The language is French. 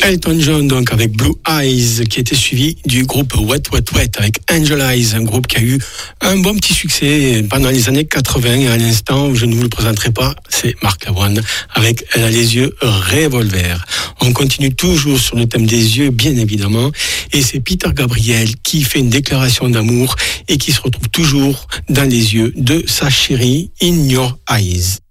Elton John donc avec Blue Eyes qui était suivi du groupe Wet Wet Wet avec Angel Eyes, un groupe qui a eu un bon petit succès pendant les années 80 et à l'instant je ne vous le présenterai pas, c'est Marc Lavoine avec Elle a les yeux revolver. On continue toujours sur le thème des yeux bien évidemment et c'est Peter Gabriel qui fait une déclaration d'amour et qui se retrouve toujours dans les yeux de sa chérie In Your Eyes.